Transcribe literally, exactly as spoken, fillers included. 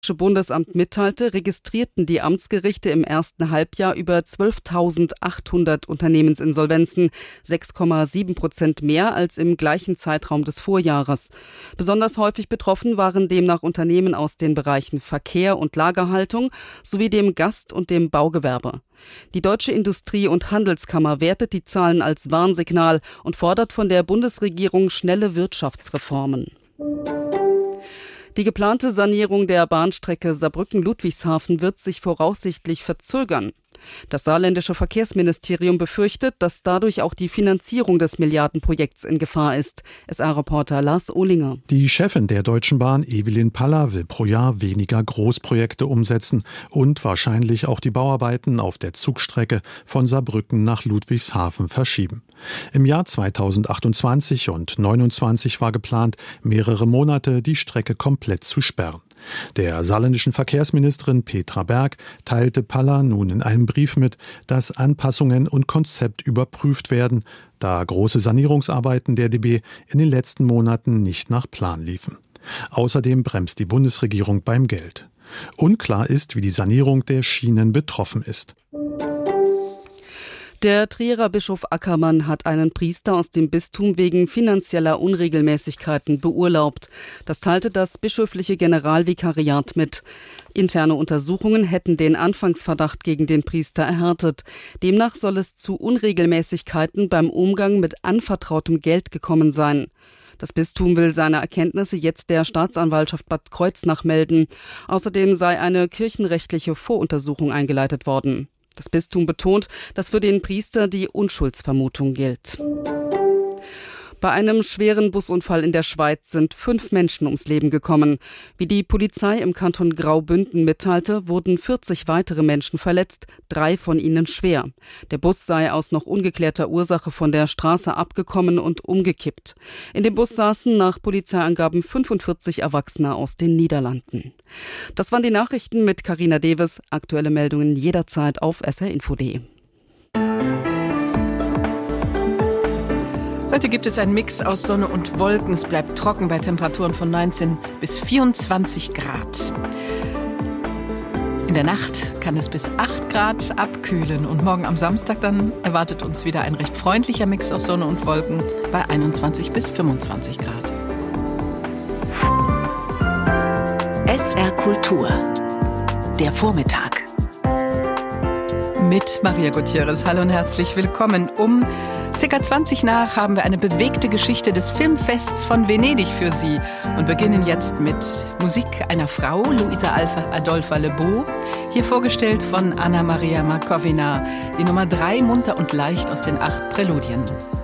Das Bundesamt mitteilte, registrierten die Amtsgerichte im ersten Halbjahr über zwölftausendachthundert Unternehmensinsolvenzen, sechs Komma sieben Prozent mehr als im gleichen Zeitraum des Vorjahres. Besonders häufig betroffen waren demnach Unternehmen aus den Bereichen Verkehr und Lagerhaltung sowie dem Gast- und dem Baugewerbe. Die Deutsche Industrie- und Handelskammer wertet die Zahlen als Warnsignal und fordert von der Bundesregierung schnelle Wirtschaftsreformen. Die geplante Sanierung der Bahnstrecke Saarbrücken-Ludwigshafen wird sich voraussichtlich verzögern. Das saarländische Verkehrsministerium befürchtet, dass dadurch auch die Finanzierung des Milliardenprojekts in Gefahr ist. S A-Reporter Lars Ohlinger. Die Chefin der Deutschen Bahn, Evelyn Paller, will pro Jahr weniger Großprojekte umsetzen und wahrscheinlich auch die Bauarbeiten auf der Zugstrecke von Saarbrücken nach Ludwigshafen verschieben. Im Jahr zweitausendachtundzwanzig und neunundzwanzig war geplant, mehrere Monate die Strecke komplett zu sperren. Der saarländischen Verkehrsministerin Petra Berg teilte Paller nun in einem Brief mit, dass Anpassungen und Konzept überprüft werden, da große Sanierungsarbeiten der D B in den letzten Monaten nicht nach Plan liefen. Außerdem bremst die Bundesregierung beim Geld. Unklar ist, wie die Sanierung der Schienen betroffen ist. Der Trierer Bischof Ackermann hat einen Priester aus dem Bistum wegen finanzieller Unregelmäßigkeiten beurlaubt. Das teilte das bischöfliche Generalvikariat mit. Interne Untersuchungen hätten den Anfangsverdacht gegen den Priester erhärtet. Demnach soll es zu Unregelmäßigkeiten beim Umgang mit anvertrautem Geld gekommen sein. Das Bistum will seine Erkenntnisse jetzt der Staatsanwaltschaft Bad Kreuznach melden. Außerdem sei eine kirchenrechtliche Voruntersuchung eingeleitet worden. Das Bistum betont, dass für den Priester die Unschuldsvermutung gilt. Bei einem schweren Busunfall in der Schweiz sind fünf Menschen ums Leben gekommen. Wie die Polizei im Kanton Graubünden mitteilte, wurden vierzig weitere Menschen verletzt, drei von ihnen schwer. Der Bus sei aus noch ungeklärter Ursache von der Straße abgekommen und umgekippt. In dem Bus saßen nach Polizeiangaben fünfundvierzig Erwachsene aus den Niederlanden. Das waren die Nachrichten mit Carina Deves. Aktuelle Meldungen jederzeit auf s r info punkt d e. Heute gibt es einen Mix aus Sonne und Wolken. Es bleibt trocken bei Temperaturen von neunzehn bis vierundzwanzig Grad. In der Nacht kann es bis acht Grad abkühlen. Und morgen am Samstag dann erwartet uns wieder ein recht freundlicher Mix aus Sonne und Wolken bei einundzwanzig bis fünfundzwanzig Grad. S R Kultur. Der Vormittag. Mit Maria Gutierrez. Hallo und herzlich willkommen. Um circa zwanzig nach haben wir eine bewegte Geschichte des Filmfests von Venedig für Sie und beginnen jetzt mit Musik einer Frau, Luisa Adolfa Lebeau, hier vorgestellt von Anna Maria Markovina, die Nummer drei, munter und leicht aus den acht Präludien.